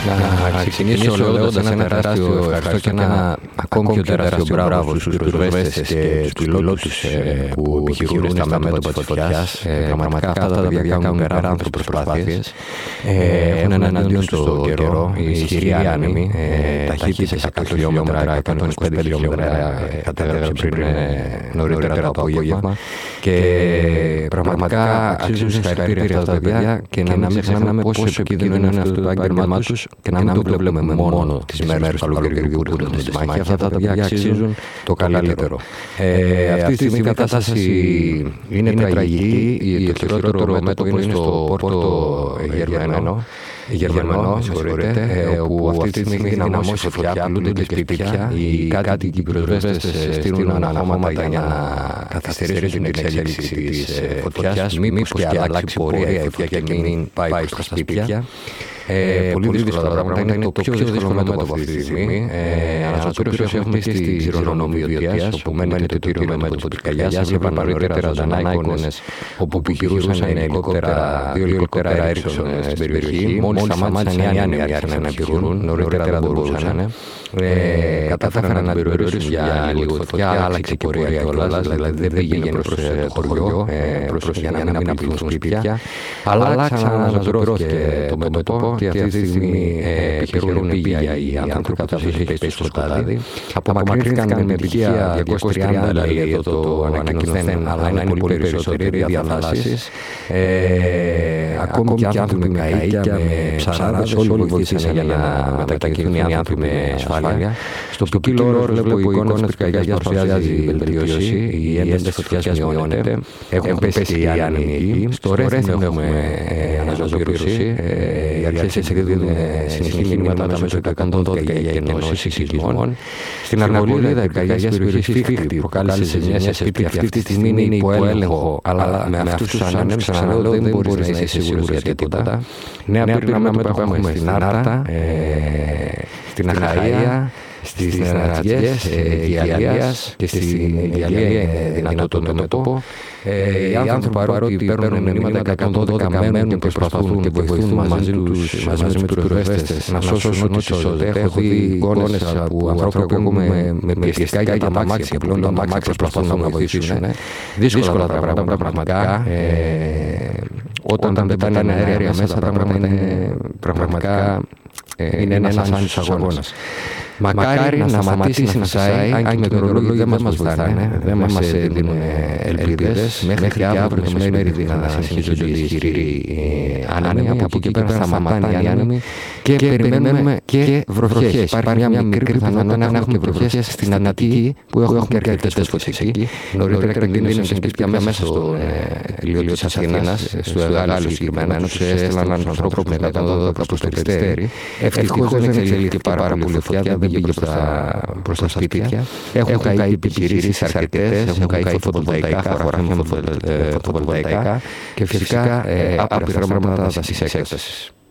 Να ξεκινήσω λέγοντας ένα τεράστιο ευχαριστώ και ένα ακόμη πιο τεράστιο μπράβο στους πυροσβέστες και τους πιλότους που επιχειρούν στα μέτωπα της φωτιάς. Πραγματικά αυτά τα παιδιά κάνουν υπεράνθρωπες προσπάθειες. Έχουν εναντίον τους το καιρό, οι ισχυροί άνεμοι, ταχύτητες 100 χιλιόμετρα, 125 χιλιόμετρα κατέγραψε πριν νωρίτερα το απόγευμα. Και πραγματικά αξίζουν συγχαρητήρια αυτά τα παιδιά και να μην ξεχνάμε πόσο επικίνδυνο είναι αυτό το επάγγελμά τους και να μην το βλέπουμε μόνο τις μέρες του καλοκαιριού που είναι στη μάχη. Αυτά τα παιδιά αξίζουν το καλύτερο. Αυτή τη στιγμή η κατάσταση είναι τραγική. Το χειρότερο μέτωπο είναι στο Πόρτο Γερμανό, όπου αυτή τη στιγμή έχει δυναμώσει φωτιά, πλούνται και σπίτια. Οι κάτοικοι πυροσβέστες στείλουν αναχώματα για να καθυστερήσουν την εξέλιξη της φωτιάς, μήπως και αλλάξει πορεία η φωτιά και μην πάει προς τα σπίτια. Πολύ δύσκολα τα πράγματα, είναι το πιο δύσκολο μέτωπο αυτή τη στιγμή. Αναζωτήρωση έχουμε στη χειρονομία Διωτίας, όπου μένει το τύριο μέτωπο της Καγιάς. Έβλεπα νωρίτερα ζωντανά εικόνες όπου επιχειρούσαν δύο ελικόπτερα Έριξον στην περιοχή. Μόλις σταμάτησαν οι άνεμοι άρχισαν να επιχειρούν, νωρίτερα δεν μπορούσαν. Κατάφεραν να περιορίσουν για λίγο φωτιά, άλλαξε και πορεία κιόλας, δηλαδή δεν πήγαινε προς το χωριό, για να μην απειλούν σπίτια. Αλλά ξαναζωντρώθηκε το μέτωπο και αυτή τη στιγμή επιχειρούν επίγεια οι άνθρωποι, καθώς είχε πέσει στο σκοτάδι. Απομακρύνθηκαν με επιτυχία 230, λέει εδώ το ανακοινωθέν, αλλά είναι πολύ περισσότεροι διαδράσεις. Ακόμη και άνθρωποι με καΐκια, με ψαράδες, όλοι βοηθήσαν για να μετακινηθούν οι άνθρωποι με ασφάλεια. Στο ποικίλο όρο βλέπω εικόνες της πυρκαγιάς παρουσιάζει βελτίωση, η ένταση της φωτιάς μειώνεται, έχουν πέσει οι άνεμοι εκεί. Στο Ρέθινο έχουμε αναζωογύρωση, οι αρχές εκδίδουν συνεχή μηνύματα μέσω του 112 για εκενώσεις σεισμών. Στην Αργολίδα η πυρκαγιά της περιοχής Φίχτη προκάλεσε ζημιές σε σπίτια. Αυτή τη στιγμή είναι υπό έλεγχο, αλλά με αυτούς τους ανέμους ξαναλέω δεν μπορείς να είσαι σίγουρος για τίποτα. Νέα πυρηνικά μέτωπα έχουμε στην Άρτα, στην Αχαΐα, στις Νερατιές, Διαλίας και στην Διαλία δυνατό το μέτωπο. Οι άνθρωποι παρότι παίρνουν μηνύματα 112 μένουν και προσπαθούν και βοηθούν μαζί με τους πυροσβέστες να σώσουν ό,τι σώζεται. Έχω δει εικόνες από ανθρώπους που έχουμε με πιεστικά για τα μάξια και πλέον τα μάξια προσπαθούν να βοηθήσουν. Δύσκολα τα πράγματα πραγματικά. Όταν πετάνε αέρια μέσα τα πράγματα είναι πραγματικά ένας άνισος αγώνας. Μακάρι να σταματήσει να φυσάει, αν και οι μετεωρολόγοι δεν μας βοηθάνε, δεν μας δίνουν ελπίδες. Μέχρι αύριο το μεσημέρι να συνεχίζονται οι ισχυροί άνεμοι, από εκεί και πέρα θα σταματάνε οι άνεμοι και περιμένουμε και βροχές. Υπάρχει μια μικρή πιθανότητα να έχουμε και βροχές στην Αττική, που έχουμε και αρκετές φωτιές εκεί. Νωρίτερα κινδύνευσαν σε σπίτια μέσα στο λιόλιο της Αθήνας, στο Εγάλιο συγκεκριμένα, ενώ τους έστειλαν έναν ανθρώπου με 112 προς το Περιστέρι. Ευτυχώς δεν εξελίχθηκε πάρα πολύ φωτιά, δεν πήγε προς τα σπίτια. Έχουν καεί επιχειρήσεις αρκετές, έχουν καεί φωτοβολταϊκά, χωράφια με φωτοβολταϊκά και φυσικά άπειρα πράγματα δασικής έκτασης.